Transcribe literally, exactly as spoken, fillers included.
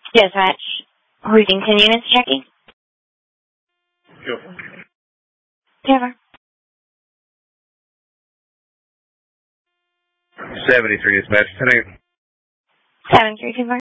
Dispatch. Worthington units checking. Go. Taylor. seventy-three dispatch. ten eight. seven three two four.